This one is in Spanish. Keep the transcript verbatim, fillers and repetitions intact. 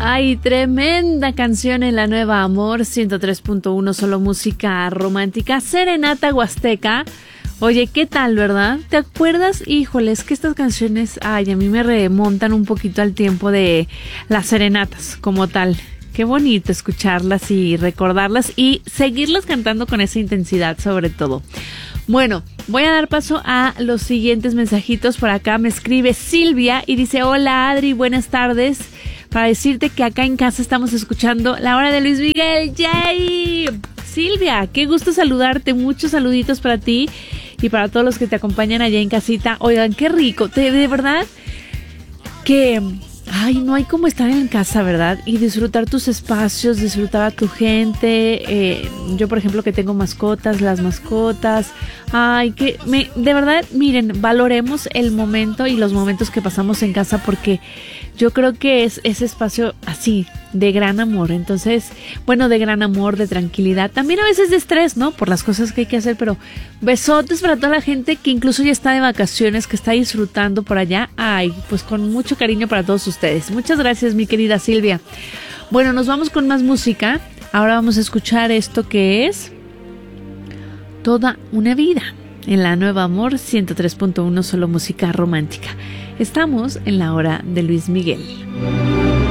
Ay, tremenda canción en la Nueva Amor, ciento tres punto uno, solo música romántica, Serenata Huasteca. Oye, ¿qué tal, verdad? ¿Te acuerdas? Híjoles, que estas canciones, ay, a mí me remontan un poquito al tiempo de las serenatas como tal. Qué bonito escucharlas y recordarlas y seguirlas cantando con esa intensidad sobre todo. Bueno, voy a dar paso a los siguientes mensajitos. Por acá me escribe Silvia y dice: hola Adri, buenas tardes. Para decirte que acá en casa estamos escuchando La Hora de Luis Miguel. ¡Yay! Silvia, qué gusto saludarte. Muchos saluditos para ti y para todos los que te acompañan allá en casita. Oigan, qué rico. Te, de verdad que... ay, no hay como estar en casa, ¿verdad? Y disfrutar tus espacios, disfrutar a tu gente. Eh, yo, por ejemplo, que tengo mascotas, las mascotas. Ay, que me, de verdad, miren, valoremos el momento y los momentos que pasamos en casa, porque yo creo que es ese espacio así, de gran amor. Entonces, bueno, de gran amor, de tranquilidad. También a veces de estrés, ¿no? Por las cosas que hay que hacer, pero besotes para toda la gente que incluso ya está de vacaciones, que está disfrutando por allá. Ay, pues con mucho cariño para todos ustedes. Muchas gracias, mi querida Silvia. Bueno, nos vamos con más música. Ahora vamos a escuchar esto que es Toda una vida en la Nueva Amor, ciento tres punto uno, solo música romántica. Estamos en la Hora de Luis Miguel.